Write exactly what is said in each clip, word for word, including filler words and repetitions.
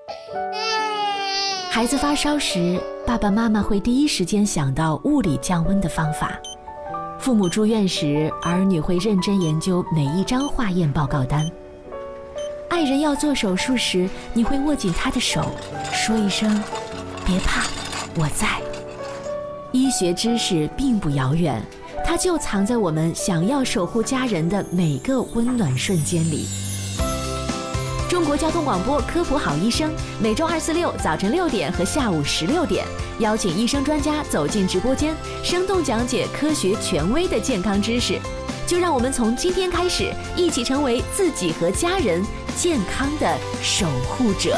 孩子发烧时，爸爸妈妈会第一时间想到物理降温的方法。父母住院时，儿女会认真研究每一张化验报告单。爱人要做手术时，你会握紧他的手，说一声“别怕，我在”。医学知识并不遥远，它就藏在我们想要守护家人的每个温暖瞬间里。中国交通广播科普好医生，每周二、四、六早晨六点和下午十六点，邀请医生专家走进直播间，生动讲解科学权威的健康知识。就让我们从今天开始，一起成为自己和家人健康的守护者。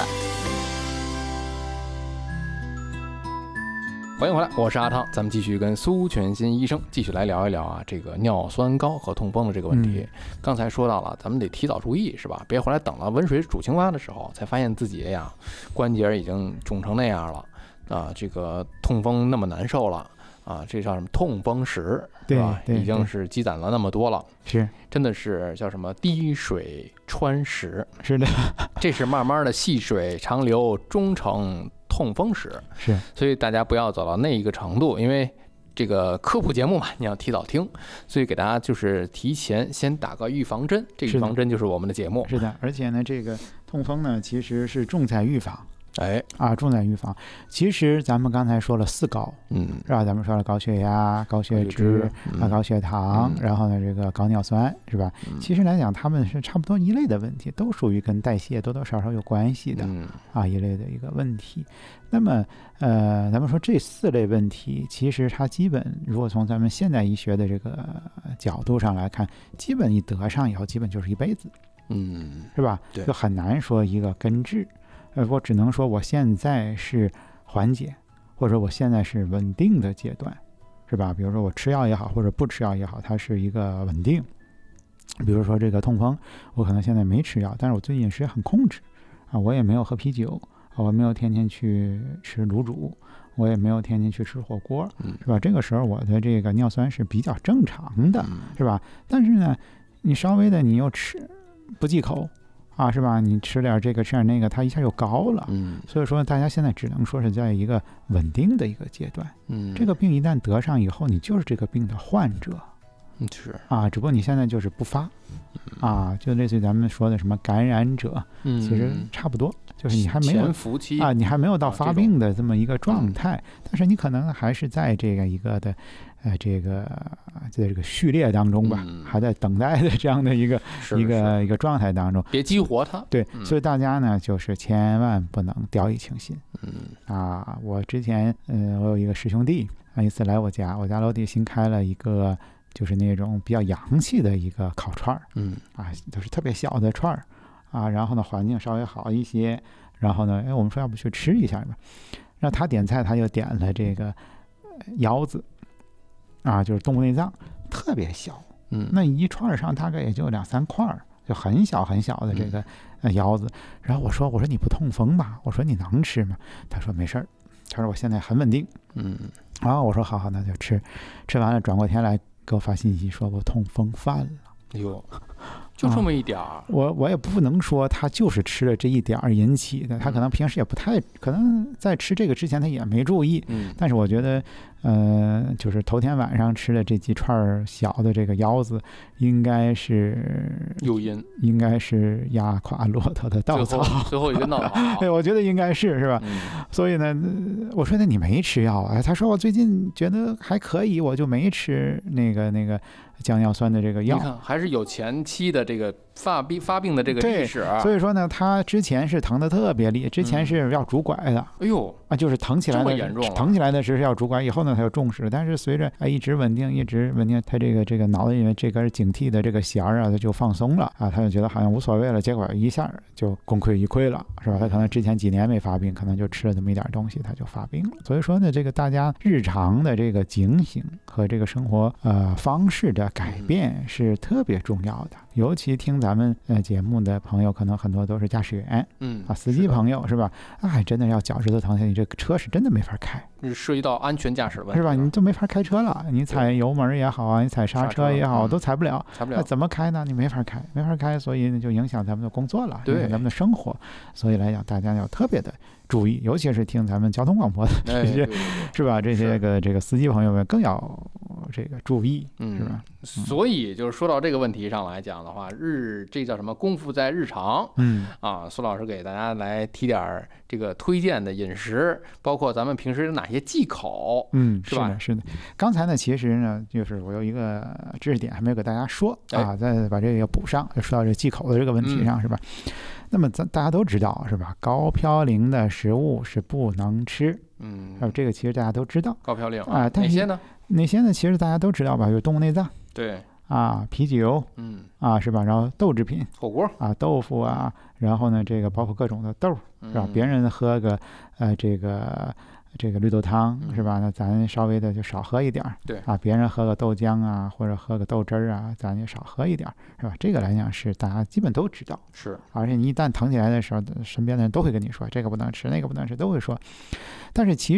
欢迎回来，我是阿汤，咱们继续跟苏全新医生继续来聊一聊啊，这个尿酸高和痛风的这个问题。嗯、刚才说到了，咱们得提早注意，是吧？别回来等了温水煮青蛙的时候，才发现自己呀关节已经肿成那样了啊，这个痛风那么难受了啊，这叫什么痛风石，对吧？已经是积攒了那么多了， 是真的是叫什么滴水穿石， 是的， 这是慢慢的细水长流，终成痛风石， 是， 所以大家不要走到那一个程度，因为这个科普节目嘛，你要提早听，所以给大家就是提前先打个预防针，这个预防针就是我们的节目。 是的，而且呢，这个痛风呢，其实是重在预防。 哎啊，重在预防。其实咱们刚才说了四高， 嗯， 是吧？咱们说了高血压、高血脂、嗯、啊、高血糖，嗯、然后呢，这个高尿酸，是吧？嗯、其实来讲，他们是差不多一类的问题，都属于跟代谢多多少少有关系的，嗯、啊，一类的一个问题。那么，呃，咱们说这四类问题，其实它基本，如果从咱们现代医学的这个角度上来看，基本一得上以后，基本就是一辈子， 嗯， 是吧？ 对， 就很难说一个根治。呃，我只能说我现在是缓解，或者我现在是稳定的阶段，是吧？比如说我吃药也好，或者不吃药也好，它是一个稳定。比如说这个痛风，我可能现在没吃药，但是我最近饮食很控制啊，我也没有喝啤酒，我没有天天去吃卤煮，我也没有天天去吃火锅，是吧？这个时候我的这个尿酸是比较正常的，是吧？但是呢，你稍微的你又吃不忌口。啊，是吧？你吃点这个吃点那个，它一下就高了。嗯，所以说大家现在只能说是在一个稳定的一个阶段。嗯，这个病一旦得上以后，你就是这个病的患者。 嗯，是啊，只不过你现在就是不发，啊，就类似于咱们说的什么感染者，嗯，其实差不多，就是你还没有潜伏期啊，你还没有到发病的这么一个状态，啊、但是你可能还是在这个一个的。呃，这个在这个序列当中吧，嗯、还在等待的这样的一个一个一个状态当中， 别激活它。 对，嗯、所以大家呢，就是千万不能掉以轻心。嗯啊，我之前，呃，我有一个师兄弟，啊，一次来我家，我家楼底新开了一个，就是那种比较洋气的一个烤串儿。嗯啊，都是特别小的串儿啊，然后呢，环境稍微好一些，然后呢，哎，我们说要不去吃一下吧？让他点菜，他就点了这个腰子。啊，就是动物内脏，特别小，嗯，那一串上大概也就两三块，就很小很小的这个呃腰子。然后我说，我说你不痛风吧？我说你能吃吗？他说没事儿，他说我现在很稳定，嗯。然后我说好好，那就吃。吃完了，转过天来给我发信息说我痛风犯了。 哎呦，就这么一点儿、啊， 我我也不能说他就是吃了这一点儿引起的，他可能平时也不太，可能在吃这个之前他也没注意，嗯，但是我觉得。呃，就是头天晚上吃的这几串小的这个腰子，应该是诱因， 应该是压垮骆驼的稻草， 最后, 最后一个稻草。 对，我觉得应该是是吧？嗯、所以呢，我说那你没吃药啊？他说我最近觉得还可以，我就没吃那个那个降尿酸的这个药。 你看，还是有前期的这个发病发病的这个历史、啊。 所以说呢，他之前是疼得特别厉害，之前是要拄拐的。 哎呦啊，就是疼起来的， 这么严重了， 疼起来的时是要拄拐，以后呢。他有重视，但是随着啊一直稳定，一直稳定，他这个这个脑子因为这根警惕的这个弦儿啊，他就放松了啊，他就觉得好像无所谓了，结果一下就功亏一篑了，是吧？他可能之前几年没发病，可能就吃了这么一点东西，他就发病了。所以说呢，这个大家日常的这个警醒和这个生活呃方式的改变是特别重要的。尤其听咱们呃节目的朋友，可能很多都是驾驶员，嗯啊，司机朋友是吧？哎，真的要脚趾头疼下，你这个车是真的没法开。 涉及到安全驾驶的问题， 是吧？你就没法开车了，你踩油门也好啊，你踩刹车也好， 嗯、 都踩不了， 踩不了。 那怎么开呢？你没法开，没法开，所以就影响咱们的工作了，影响咱们的生活。所以来讲，大家要特别的注意，尤其是听咱们交通广播的这些， 哎、对对对是吧？这些个这个司机朋友们更要这个注意， 嗯、 是吧？ 所以就是说到这个问题上来讲的话，日这叫什么功夫在日常， 嗯啊，苏老师给大家来提点这个推荐的饮食，包括咱们平时有哪些忌口， 嗯， 是吧？ 是的，是的。刚才呢，其实呢，就是我有一个知识点还没有给大家说啊，再把这个补上，就说到这忌口的这个问题上，是吧？那么咱大家都知道，是吧？高嘌呤的食物是不能吃， 嗯， 这个其实大家都知道。 高嘌呤啊， 哪些呢？ 哪些呢？其实大家都知道吧，就是动物内脏， 对， 啊，啤酒， 嗯， 啊，是吧？然后豆制品， 火锅， 啊，豆腐啊，然后呢，这个包括各种的豆，是吧？ 嗯、 别人喝个呃这个这个绿豆汤，是吧？那咱稍微的就少喝一点儿， 对啊，别人喝个豆浆啊，或者喝个豆汁儿啊，咱也少喝一点儿，是吧？这个来讲是大家基本都知道， 是。 而且你一旦疼起来的时候，身边的人都会跟你说这个不能吃，那个不能吃，都会说。但是其